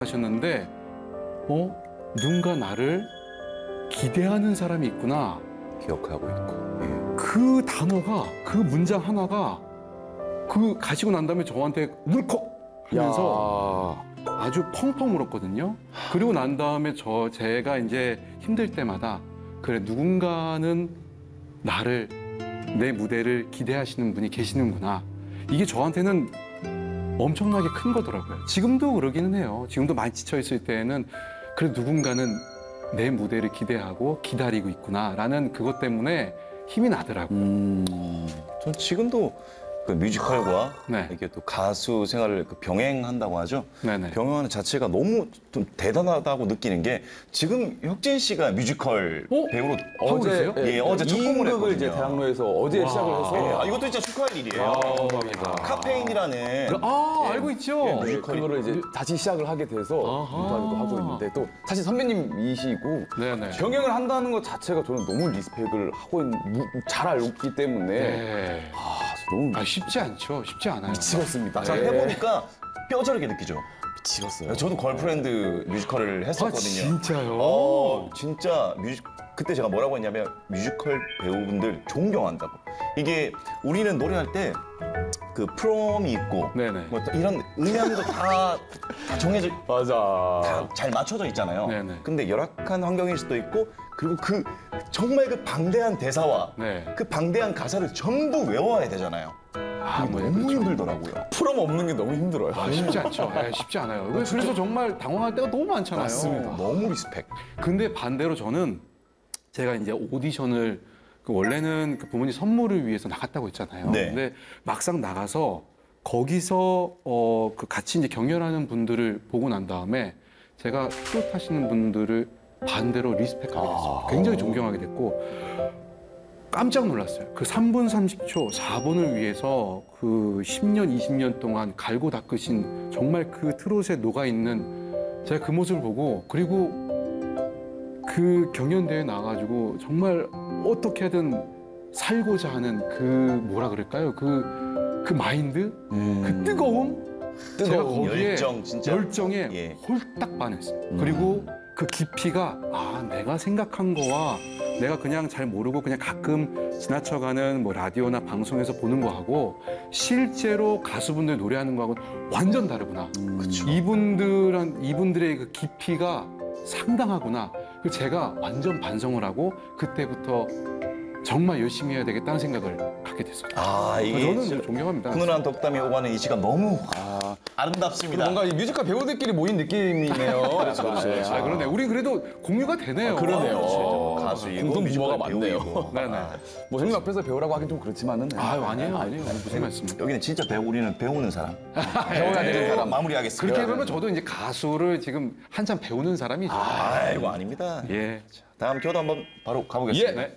하셨는데 누군가 나를 기대하는 사람이 있구나. 기억하고 있고. 예. 그 단어가, 그 문장 하나가 그 가시고 난 다음에 저한테 울컥 하면서 아주 펑펑 울었거든요. 그리고 난 다음에 제가 이제 힘들 때마다 그래, 누군가는 나를, 내 무대를 기대하시는 분이 계시는구나. 이게 저한테는 엄청나게 큰 거더라고요. 지금도 그러기는 해요. 지금도 많이 지쳐있을 때에는 그래, 누군가는 내 무대를 기대하고 기다리고 있구나라는 그것 때문에 힘이 나더라고요. 전 지금도 그 뮤지컬과 네. 이게 또 가수 생활을 병행한다고 하죠. 네네. 병행하는 자체가 너무 좀 대단하다고 느끼는 게 지금 혁진 씨가 뮤지컬 배우로 하고 계세요? 어제 첫 공을 했거든요. 이제 대학로에서 어제 시작을 해서 이것도 진짜 축하할 일이에요. 감사합니다. 카페인이라는 알고 있죠. 그거를 이제 다시 시작을 하게 돼서 인터뷰도 하고 있는데 또 사실 선배님이시고 네네. 병행을 한다는 것 자체가 저는 너무 리스펙을 하고 잘 알고 있기 때문에 네. 너무 쉽지 않죠. 쉽지 않아요. 미치겠습니다. 자, 해보니까 뼈저리게 느끼죠. 미치겠어요. 저도 걸프렌드 뮤지컬을 했었거든요. 진짜요? 진짜 그때 제가 뭐라고 했냐면 뮤지컬 배우분들 존경한다고. 이게 우리는 노래할 때 그 프롬이 있고 네네. 뭐 이런 음향도 다 정해져 맞아. 다 잘 맞춰져 있잖아요. 네네. 근데 열악한 환경일 수도 있고 그리고 그 정말 그 방대한 대사와 네. 그 방대한 가사를 전부 외워야 되잖아요. 그게 너무 힘들더라고요. 프롬 없는 게 너무 힘들어요. 쉽지 않죠. 쉽지 않아요. 그래서 정말 당황할 때가 너무 많잖아요. 맞습니다. 너무 리스펙. 근데 반대로 저는 제가 이제 오디션을 원래는 그 부모님 선물을 위해서 나갔다고 했잖아요. 네. 근데 막상 나가서 거기서 그 같이 이제 경연하는 분들을 보고 난 다음에 제가 트로트 하시는 분들을 반대로 리스펙하게 됐어요. 굉장히 존경하게 됐고 깜짝 놀랐어요. 그 3분 30초, 4분을 위해서 그 10년, 20년 동안 갈고 닦으신 정말 그 트롯에 녹아있는 제가 그 모습을 보고 그리고 그 경연대회에 나와가지고 정말 어떻게든 살고자 하는 그 뭐라 그럴까요? 그 마인드? 그 뜨거움? 제가 거기에 열정, 진짜. 열정에 예. 홀딱 반했어요. 그리고 그 깊이가 내가 생각한 거와 내가 그냥 잘 모르고 그냥 가끔 지나쳐가는 뭐 라디오나 방송에서 보는 거하고 실제로 가수분들 노래하는 거하고 완전 다르구나. 그쵸. 이분들의 그 깊이가 상당하구나. 그 제가 완전 반성을 하고 그때부터 정말 열심히 해야 되겠다는 생각을 갖게 됐어요. 이게 저는 진짜 존경합니다. 훈훈한 덕담이 오가는 이 시간 너무 아름답습니다. 뭔가 이 뮤지컬 배우들끼리 모인 느낌이네요. 그렇죠. 그러네. 우리 그래도 공유가 되네요. 그러네요. 가수이고 공동 뮤지컬 부모가 많네요. 배우이고. 네네. 뭐 형님 앞에서 배우라고 하긴 좀 그렇지만은. 아니에요. 무슨 말씀? 여기는 진짜 우리는 배우는 사람. 배워야 되는 사람. 마무리하겠습니다. 그렇게 보면 저도 이제 가수를 지금 한참 배우는 사람이죠. 아이고 아닙니다. 예. 다음 교도 한번 바로 가보겠습니다. 네.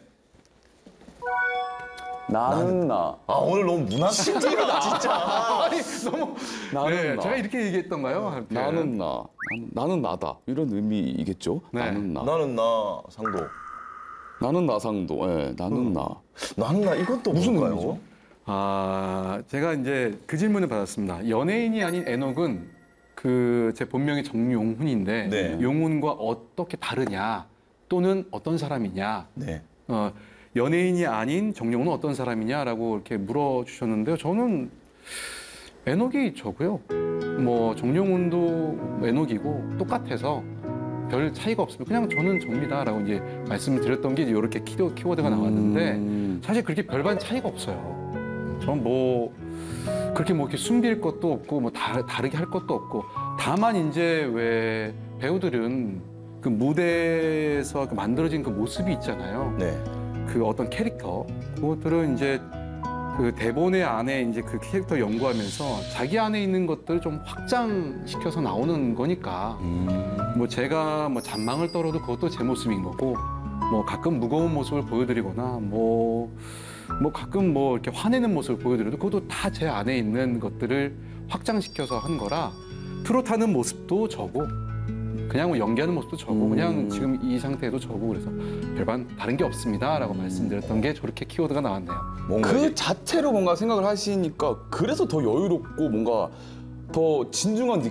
나는 나. 오늘 너무 문학적이다 진짜. 아니 너무. 나는 나. 제가 이렇게 얘기했던가요? 한편? 나는 나. 나는 나다. 이런 의미이겠죠. 네. 나는 나. 나는 나 상도. 나는 나상도. 예, 나는 나. 나는 나 이건 또 무슨 뭘까요? 의미죠? 제가 이제 그 질문을 받았습니다. 연예인이 아닌 애녹은 제 본명이 정용훈인데 네. 용훈과 어떻게 다르냐 또는 어떤 사람이냐 네. 연예인이 아닌 정용훈은 어떤 사람이냐라고 이렇게 물어주셨는데요. 저는 애녹이 저고요. 뭐 정용훈도 애녹이고 똑같아서 별 차이가 없으면 그냥 저는 접니다라고 이제 말씀을 드렸던 게 이제 이렇게 키워드가 나왔는데 사실 그렇게 별반 차이가 없어요. 전 뭐 그렇게 뭐 이렇게 숨길 것도 없고 뭐 다르게 할 것도 없고 다만 이제 왜 배우들은 그 무대에서 만들어진 그 모습이 있잖아요. 네. 그 어떤 캐릭터 그것들은 이제 그 대본의 안에 이제 그 캐릭터 연구하면서 자기 안에 있는 것들을 좀 확장시켜서 나오는 거니까 뭐 제가 뭐 잔망을 떨어도 그것도 제 모습인 거고 뭐 가끔 무거운 모습을 보여드리거나 뭐 가끔 뭐 이렇게 화내는 모습을 보여드려도 그것도 다 제 안에 있는 것들을 확장시켜서 한 거라 트롯하는 모습도 저고 그냥 뭐 연기하는 모습도 저고 그냥 지금 이 상태도 저고 그래서 별반 다른 게 없습니다라고 말씀드렸던 게 저렇게 키워드가 나왔네요. 뭔가 그 이제 자체로 뭔가 생각을 하시니까 그래서 더 여유롭고 뭔가 더 진중한